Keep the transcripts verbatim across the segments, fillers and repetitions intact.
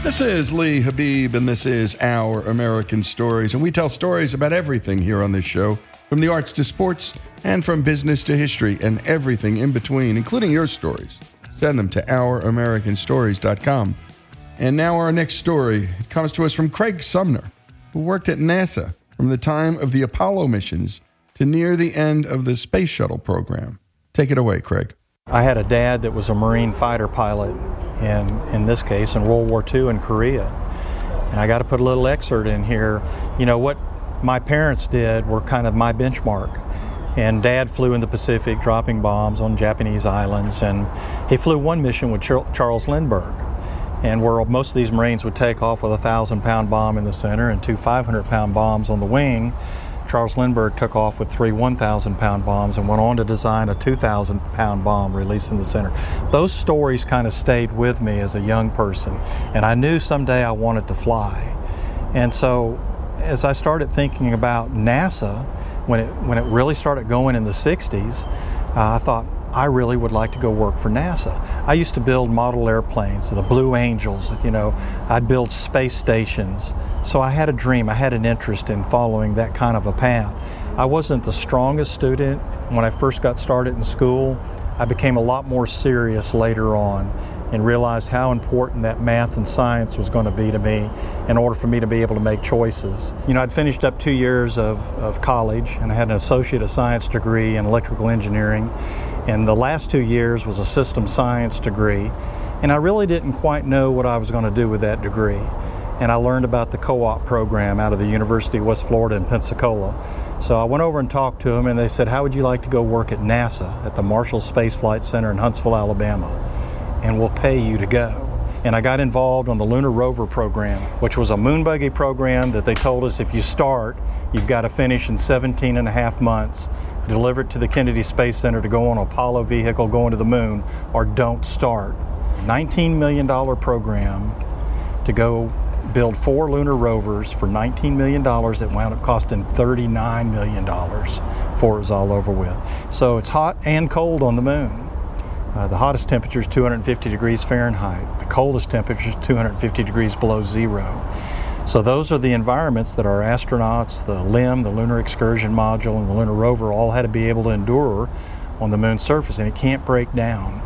This is Lee Habib, and this is Our American Stories. And we tell stories about everything here on this show, from the arts to sports, and from business to history, and everything in between, including your stories. Send them to our american stories dot com. And now our next story comes to us from Craig Sumner, who worked at NASA from the time of the Apollo missions to near the end of the Space Shuttle program. Take it away, Craig. I had a dad that was a Marine fighter pilot, and in this case in World War Two in Korea. And I got to put a little excerpt in here. You know, what my parents did were kind of my benchmark. And Dad flew in the Pacific, dropping bombs on Japanese islands, and he flew one mission with Charles Lindbergh, and where most of these Marines would take off with a thousand pound bomb in the center and two five hundred pound bombs on the wing, Charles Lindbergh took off with three one thousand pound bombs and went on to design a two thousand pound bomb released in the center. Those stories kind of stayed with me as a young person, and I knew someday I wanted to fly. And so as I started thinking about NASA, when it when it really started going in the sixties, uh, I thought, I really would like to go work for NASA. I used to build model airplanes, the Blue Angels, you know, I'd build space stations. So I had a dream, I had an interest in following that kind of a path. I wasn't the strongest student when I first got started in school. I became a lot more serious later on and realized how important that math and science was going to be to me in order for me to be able to make choices. You know, I'd finished up two years of, of college, and I had an Associate of Science degree in electrical engineering. And the last two years was a system science degree, and I really didn't quite know what I was going to do with that degree. And I learned about the co-op program out of the University of West Florida in Pensacola. So I went over and talked to them, and they said, how would you like to go work at NASA at the Marshall Space Flight Center in Huntsville, Alabama? And we'll pay you to go. And I got involved on the Lunar Rover program, which was a moon buggy program that they told us if you start, you've got to finish in seventeen and a half months, deliver it to the Kennedy Space Center to go on an Apollo vehicle going to the moon, or don't start. nineteen million dollars program to go build four lunar rovers for nineteen million dollars that wound up costing thirty-nine million dollars before it was all over with. So it's hot and cold on the moon. Uh, the hottest temperature is two hundred fifty degrees Fahrenheit. The coldest temperature is two hundred fifty degrees below zero. So those are the environments that our astronauts, the L I M, the Lunar Excursion Module, and the Lunar Rover all had to be able to endure on the moon's surface, and it can't break down.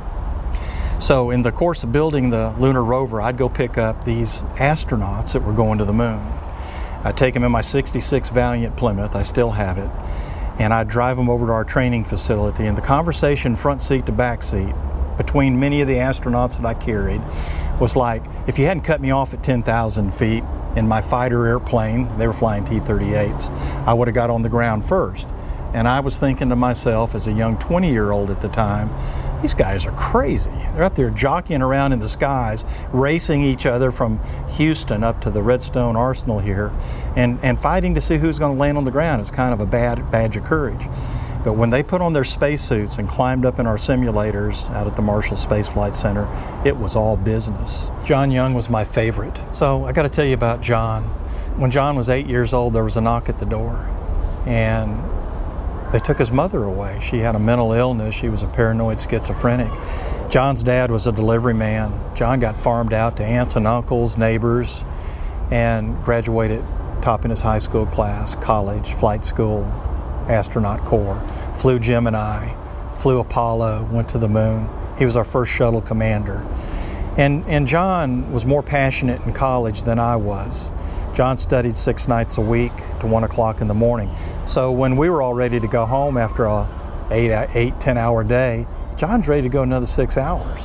So in the course of building the Lunar Rover, I'd go pick up these astronauts that were going to the moon. I'd take them in my sixty-six Valiant Plymouth, I still have it, and I'd drive them over to our training facility, and the conversation front seat to back seat between many of the astronauts that I carried was like, if you hadn't cut me off at ten thousand feet in my fighter airplane, they were flying T thirty-eights, I would have got on the ground first. And I was thinking to myself as a young twenty-year-old at the time, these guys are crazy. They're up there jockeying around in the skies, racing each other from Houston up to the Redstone Arsenal here, and, and fighting to see who's going to land on the ground. It's kind of a bad badge of courage. But when they put on their spacesuits and climbed up in our simulators out at the Marshall Space Flight Center, it was all business. John Young was my favorite. So I got to tell you about John. When John was eight years old, there was a knock at the door, and they took his mother away. She had a mental illness. She was a paranoid schizophrenic. John's dad was a delivery man. John got farmed out to aunts and uncles, neighbors, and graduated top in his high school class, college, flight school, astronaut corps, flew Gemini, flew Apollo, went to the moon. He was our first shuttle commander. And, and John was more passionate in college than I was. John studied six nights a week to one o'clock in the morning. So when we were all ready to go home after a eight, eight, ten hour day, John's ready to go another six hours.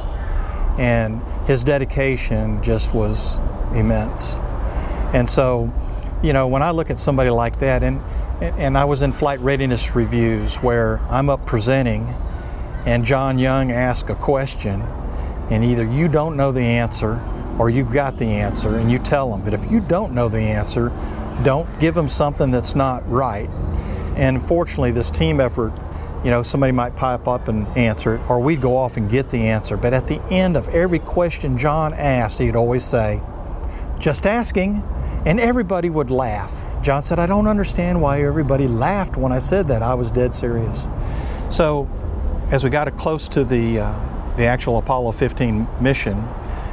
And his dedication just was immense. And so, you know, when I look at somebody like that, and and I was in flight readiness reviews where I'm up presenting and John Young asks a question, and either you don't know the answer or you got the answer and you tell him. But if you don't know the answer, don't give him something that's not right. And fortunately, this team effort, you know, somebody might pipe up and answer it, or we'd go off and get the answer. But at the end of every question John asked, he'd always say, "Just asking," and everybody would laugh. John said, "I don't understand why everybody laughed when I said that. I was dead serious." So as we got close to the uh, the actual Apollo fifteen mission,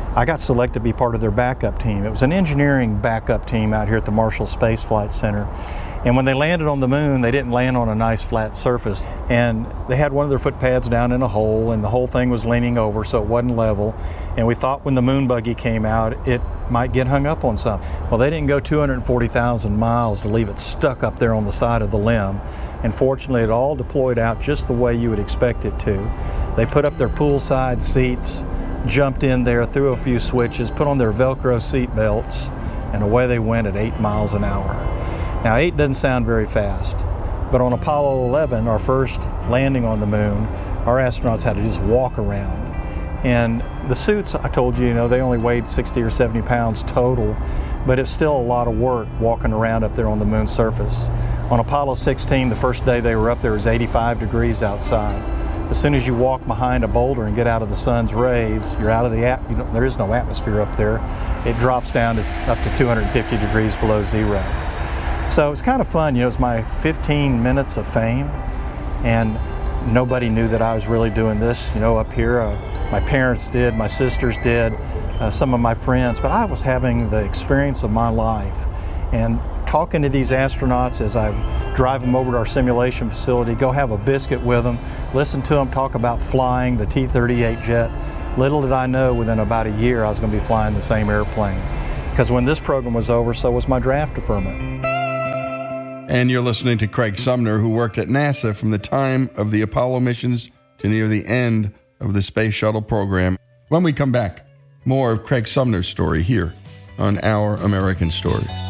I got selected to be part of their backup team. It was an engineering backup team out here at the Marshall Space Flight Center. And when they landed on the moon, they didn't land on a nice flat surface. And they had one of their foot pads down in a hole, and the whole thing was leaning over, so it wasn't level. And we thought when the moon buggy came out, it might get hung up on something. Well, they didn't go two hundred forty thousand miles to leave it stuck up there on the side of the limb. And fortunately, it all deployed out just the way you would expect it to. They put up their poolside seats, jumped in there, threw a few switches, put on their Velcro seat belts, and away they went at eight miles an hour. Now, eight doesn't sound very fast, but on Apollo eleven, our first landing on the moon, our astronauts had to just walk around. And the suits, I told you, you know, they only weighed sixty or seventy pounds total, but it's still a lot of work walking around up there on the moon's surface. On Apollo sixteen, the first day they were up there, it was eighty-five degrees outside. As soon as you walk behind a boulder and get out of the sun's rays, you're out of the at- you know, there is no atmosphere up there. It drops down to up to two hundred fifty degrees below zero. So it's kind of fun, you know, it's my fifteen minutes of fame, and nobody knew that I was really doing this, you know, up here. Uh, my parents did, my sisters did, uh, some of my friends, but I was having the experience of my life. And talking to these astronauts as I drive them over to our simulation facility, go have a biscuit with them, listen to them talk about flying the T thirty-eight jet. Little did I know within about a year I was going to be flying the same airplane. Because when this program was over, so was my draft deferment. And you're listening to Craig Sumner, who worked at NASA from the time of the Apollo missions to near the end of the Space Shuttle program. When we come back, more of Craig Sumner's story here on Our American Stories.